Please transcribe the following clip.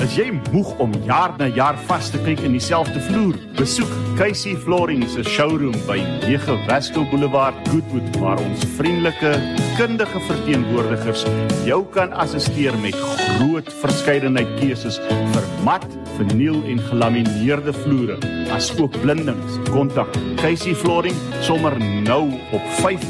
Is jy moeg om jaar na jaar vas te kyk in dieselfde vloer? Besoek Casey Flooring se showroom by 9 Wasco Boulevard, Goodwood, waar ons vriendelike, kundige verteenwoordigers jou kan assisteer met groot verskeidenheid keuses vir mat, verniel en gelamineerde vloere, asook blindings. Kontak Casey Flooring sommer nou op 5